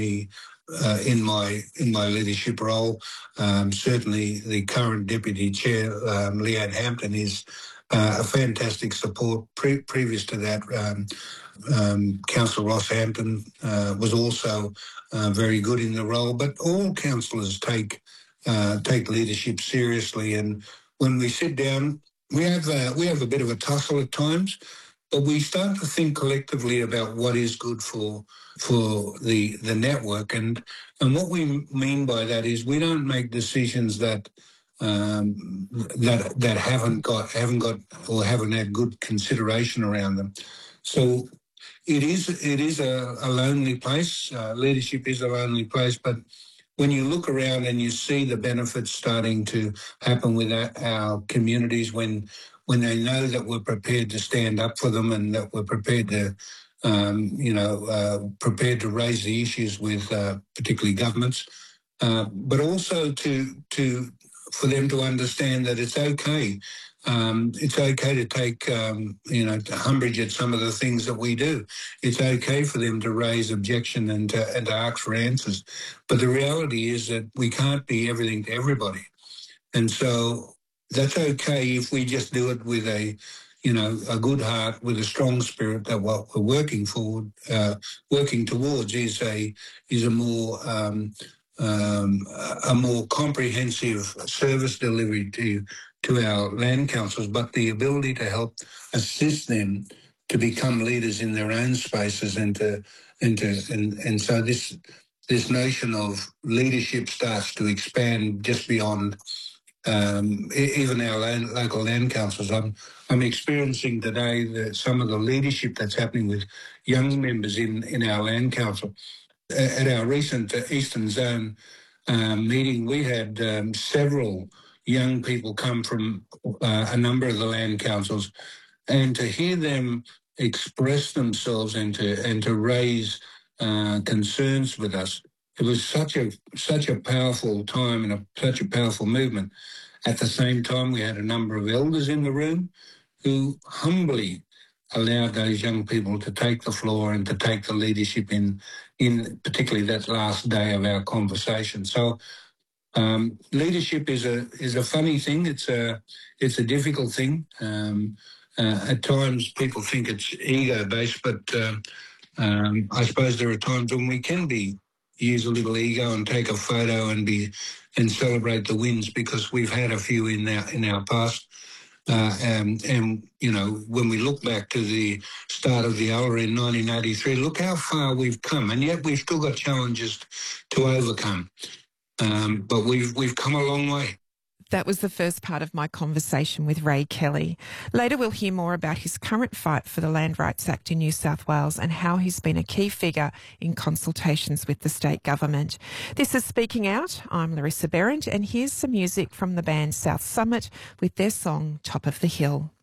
me in my leadership role. Certainly, the current deputy chair, Leanne Hampton, is a fantastic support. Previous to that, Councillor Ross Hampton was also very good in the role. But all councillors take leadership seriously, and when we sit down, we have a bit of a tussle at times, but we start to think collectively about what is good for the network, and what we mean by that is we don't make decisions that haven't got or haven't had good consideration around them. So it is a lonely place. Leadership is a lonely place, but when you look around and you see the benefits starting to happen with our communities, when they know that we're prepared to stand up for them and that we're prepared to, prepared to raise the issues with particularly governments, but also for them to understand that it's okay. It's okay to take, umbrage at some of the things that we do. It's okay for them to raise objection and to ask for answers. But the reality is that we can't be everything to everybody. And so that's okay if we just do it with a good heart, with a strong spirit, that what we're working towards is a more comprehensive service delivery to our land councils, but the ability to help assist them to become leaders in their own spaces, and so this notion of leadership starts to expand just beyond even our local land councils. I'm experiencing today some of the leadership that's happening with young members in our land council. At our recent Eastern Zone meeting, we had several young people come from a number of the land councils, and to hear them express themselves and to raise concerns with us, it was such a powerful time and such a powerful movement. At the same time, we had a number of elders in the room who humbly allowed those young people to take the floor and to take the leadership in particularly that last day of our conversation. So leadership is a funny thing. It's a difficult thing. At times, people think it's ego-based, but I suppose there are times when we can use a little ego and take a photo and celebrate the wins, because we've had a few in our past. And when we look back to the start of the Uluru in 1983, look how far we've come, and yet we've still got challenges to overcome. But we've come a long way. That was the first part of my conversation with Ray Kelly. Later we'll hear more about his current fight for the Land Rights Act in New South Wales and how he's been a key figure in consultations with the state government. This is Speaking Out. I'm Larissa Berend, and here's some music from the band South Summit with their song Top of the Hill.